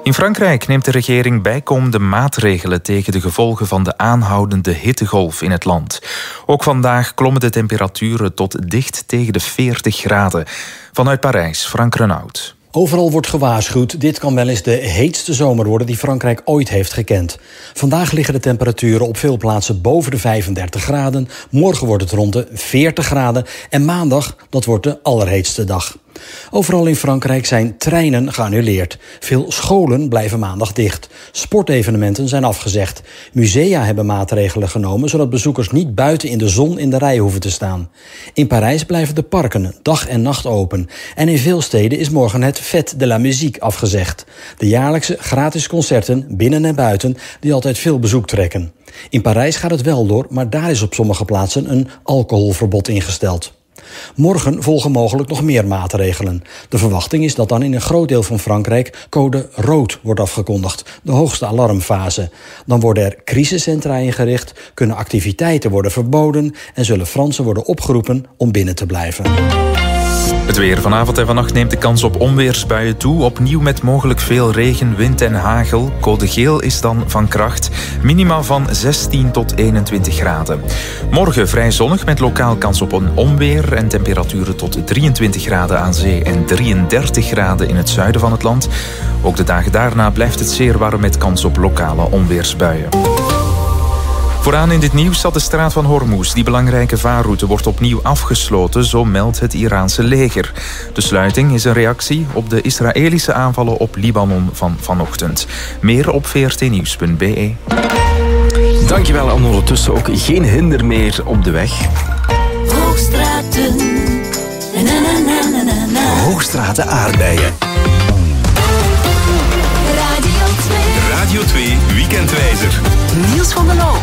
In Frankrijk neemt de regering bijkomende maatregelen tegen de gevolgen van de aanhoudende hittegolf in het land. Ook vandaag klommen de temperaturen tot dicht tegen de 40 graden. Vanuit Parijs, Frank Renaud. Overal wordt gewaarschuwd. Dit kan wel eens de heetste zomer worden die Frankrijk ooit heeft gekend. Vandaag liggen de temperaturen op veel plaatsen boven de 35 graden. Morgen wordt het rond de 40 graden. En maandag, dat wordt de allerheetste dag. Overal in Frankrijk zijn treinen geannuleerd. Veel scholen blijven maandag dicht. Sportevenementen zijn afgezegd. Musea hebben maatregelen genomen zodat bezoekers niet buiten in de zon in de rij hoeven te staan. In Parijs blijven de parken dag en nacht open. En in veel steden is morgen het Fête de la Musique afgezegd. De jaarlijkse gratis concerten binnen en buiten die altijd veel bezoek trekken. In Parijs gaat het wel door, maar daar is op sommige plaatsen een alcoholverbod ingesteld. Morgen volgen mogelijk nog meer maatregelen. De verwachting is dat dan in een groot deel van Frankrijk code rood wordt afgekondigd, de hoogste alarmfase. Dan worden er crisiscentra ingericht, kunnen activiteiten worden verboden en zullen Fransen worden opgeroepen om binnen te blijven. Het weer. Vanavond en vannacht neemt de kans op onweersbuien toe. Opnieuw met mogelijk veel regen, wind en hagel. Code geel is dan van kracht. Minima van 16 tot 21 graden. Morgen vrij zonnig met lokaal kans op een onweer en temperaturen tot 23 graden aan zee en 33 graden in het zuiden van het land. Ook de dagen daarna blijft het zeer warm met kans op lokale onweersbuien. Vooraan in dit nieuws staat de straat van Hormuz. Die belangrijke vaarroute wordt opnieuw afgesloten, zo meldt het Iraanse leger. De sluiting is een reactie op de Israëlische aanvallen op Libanon van vanochtend. Meer op vrtnieuws.be. Dankjewel, en ondertussen ook geen hinder meer op de weg. Hoogstraten. Hoogstraten aardbeien. Radio 2. Radio 2 Weekendwijzer. Niels van der Loo.